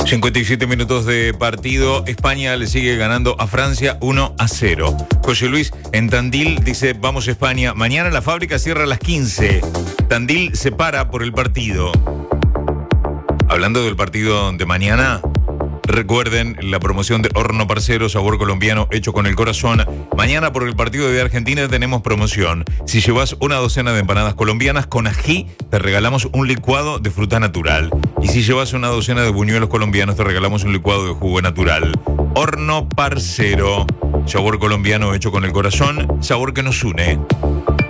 57 minutos de partido. España le sigue ganando a Francia 1-0. José Luis en Tandil dice: vamos España. Mañana la fábrica cierra a las 15. Tandil se para por el partido. Hablando del partido de mañana, recuerden la promoción de Horno Parcero, sabor colombiano hecho con el corazón. Mañana por el partido de Argentina tenemos promoción. Si llevas una docena de empanadas colombianas con ají, te regalamos un licuado de fruta natural. Y si llevas una docena de buñuelos colombianos, te regalamos un licuado de jugo natural. Horno Parcero, sabor colombiano hecho con el corazón, sabor que nos une.